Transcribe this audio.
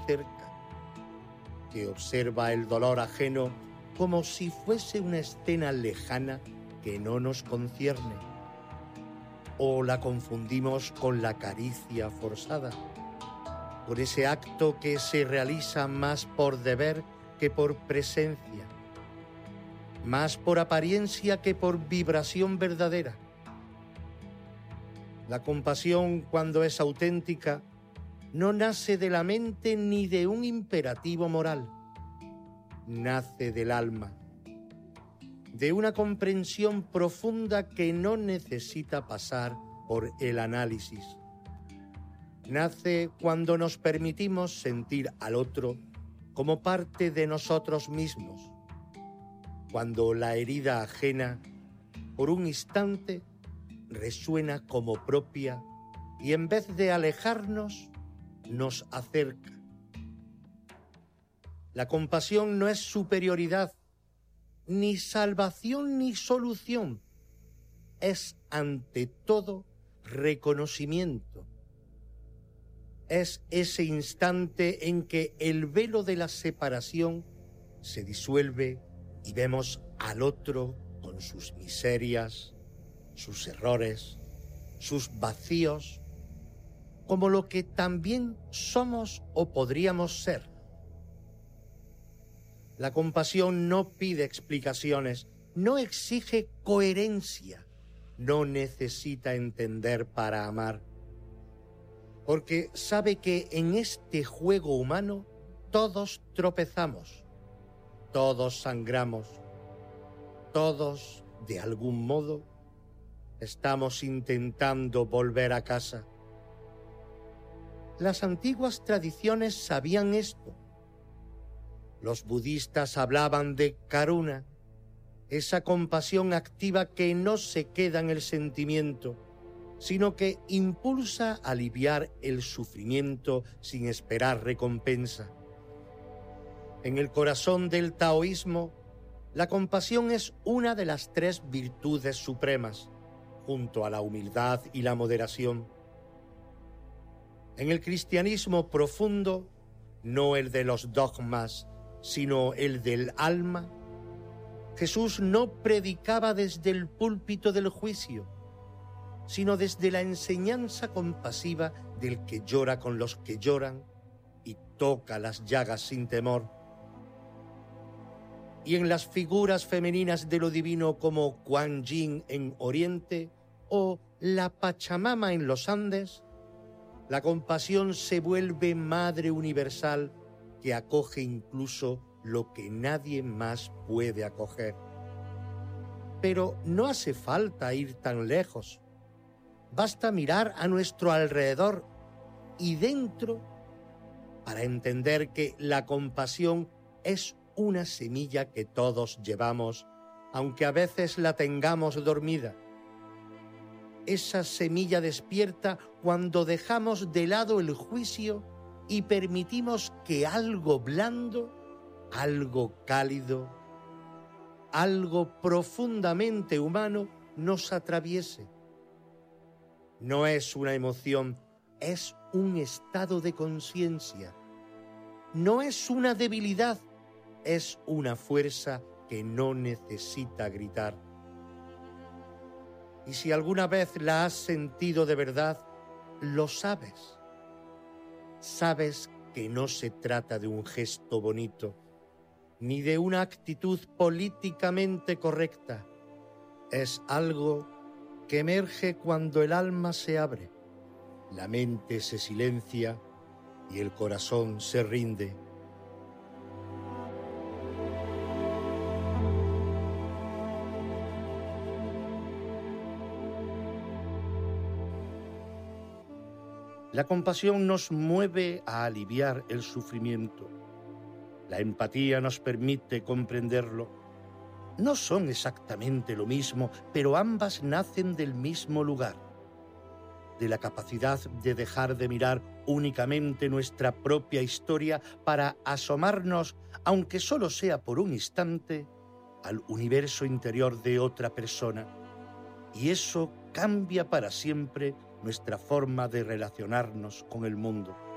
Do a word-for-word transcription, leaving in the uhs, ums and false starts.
cerca, que observa el dolor ajeno como si fuese una escena lejana que no nos concierne. O la confundimos con la caricia forzada, por ese acto que se realiza más por deber que por presencia, más por apariencia que por vibración verdadera. La compasión, cuando es auténtica, no nace de la mente ni de un imperativo moral. Nace del alma, de una comprensión profunda que no necesita pasar por el análisis. Nace cuando nos permitimos sentir al otro como parte de nosotros mismos, cuando la herida ajena, por un instante, resuena como propia y en vez de alejarnos, nos acerca. La compasión no es superioridad, ni salvación ni solución. Es ante todo reconocimiento. Es ese instante en que el velo de la separación se disuelve y vemos al otro con sus miserias, sus errores, sus vacíos, como lo que también somos o podríamos ser. La compasión no pide explicaciones, no exige coherencia, no necesita entender para amar, porque sabe que en este juego humano todos tropezamos, todos sangramos, todos, de algún modo, estamos intentando volver a casa. Las antiguas tradiciones sabían esto. Los budistas hablaban de karuna, esa compasión activa que no se queda en el sentimiento, sino que impulsa a aliviar el sufrimiento sin esperar recompensa. En el corazón del taoísmo, la compasión es una de las tres virtudes supremas, junto a la humildad y la moderación. En el cristianismo profundo, no el de los dogmas, sino el del alma, Jesús no predicaba desde el púlpito del juicio, sino desde la enseñanza compasiva del que llora con los que lloran y toca las llagas sin temor. Y en las figuras femeninas de lo divino como Kuan Yin en Oriente o la Pachamama en los Andes, la compasión se vuelve madre universal que acoge incluso lo que nadie más puede acoger. Pero no hace falta ir tan lejos. Basta mirar a nuestro alrededor y dentro para entender que la compasión es una semilla que todos llevamos, aunque a veces la tengamos dormida. Esa semilla despierta cuando dejamos de lado el juicio y permitimos que algo blando, algo cálido, algo profundamente humano nos atraviese. No es una emoción, es un estado de conciencia. No es una debilidad, es una fuerza que no necesita gritar. Y si alguna vez la has sentido de verdad, lo sabes. Sabes que no se trata de un gesto bonito, ni de una actitud políticamente correcta. Es algo que emerge cuando el alma se abre, la mente se silencia y el corazón se rinde. La compasión nos mueve a aliviar el sufrimiento. La empatía nos permite comprenderlo. No son exactamente lo mismo, pero ambas nacen del mismo lugar, de la capacidad de dejar de mirar únicamente nuestra propia historia para asomarnos, aunque solo sea por un instante, al universo interior de otra persona. Y eso cambia para siempre nuestra forma de relacionarnos con el mundo.